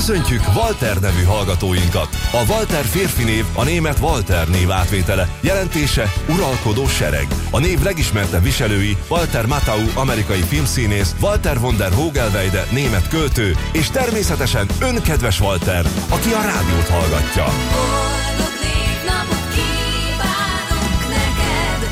Köszöntjük Walter nevű hallgatóinkat. A Walter férfi név a német Walter név átvétele, jelentése uralkodó sereg. A név legismertebb viselői Walter Matthau amerikai filmszínész, Walter von der Vogelweide német költő, és természetesen ön, kedves Walter, aki a rádiót hallgatja. Boldog névnapot kívánok neked,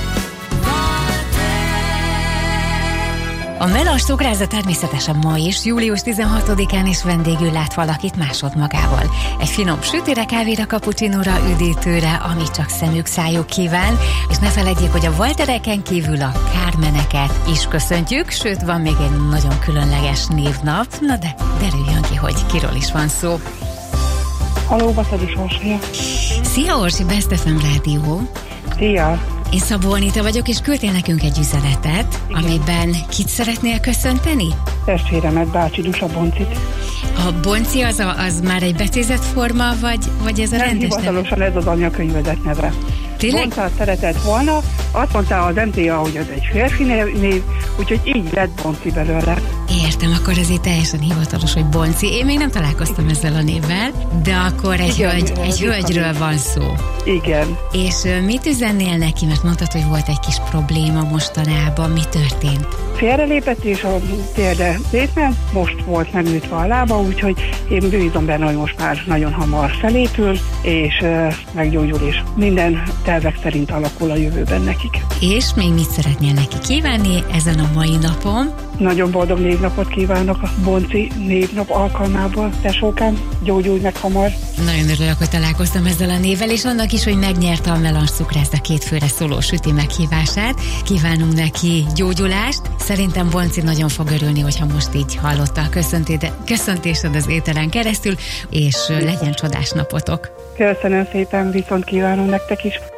Walter! A Melas cukrászda természetesen ma is, július 16-án is vendégül lát valakit másodmagával. Egy finom sütire, kávéra, kapucsinóra, üdítőre, amit csak szemük, szájuk kíván, és ne feledjék, hogy a Waltereken kívül a Carmeneket is köszöntjük, sőt, van még egy nagyon különleges névnap, na de derüljön ki, hogy kiről is van szó. Halló, Batadi Orsolya. Szia Orsi, Best FM Rádió. Szia. Én Szabó Anita vagyok, és küldtél nekünk egy üzenetet, igen, amiben kit szeretnél köszönteni? Testvéremet, bácsi Dusa Boncit. A Bonci az már egy becézett forma, vagy ez a nem, rendes hivatalosan ez az anyakönyvezet neve. Tényleg? Boncát szeretett volna, azt mondta az MTA, hogy ez egy férfi név, úgyhogy így lett Bonci belőle. Értem, akkor ez így teljesen hivatalos, hogy Bonci. Én még nem találkoztam ezzel a névvel, de akkor egy hölgyről van szó. Igen. És mit üzennél neki, mert mondtad, hogy volt egy kis probléma mostanában, mi történt? Félrelépett, és a térde szépen most volt megütve a lába, úgyhogy én bízom benne, hogy most már nagyon hamar felépül, és meggyógyul, és minden tervek szerint alakul a jövőben nekik. És még mit szeretnél neki kívánni ezen a mai napon? Nagyon boldog névnapot kívánok a Bonci névnap alkalmából, tesókám, gyógyulj meg hamar. Nagyon örülök, hogy találkoztam ezzel a névvel, és annak is, hogy megnyerte a Melange cukrászda 2 főre szóló süti meghívását. Kívánunk neki gyógyulást. Szerintem Bonci nagyon fog örülni, hogyha most így hallotta a köszöntésed az ételen keresztül, és legyen csodás napotok. Köszönöm szépen, viszont kívánom nektek is.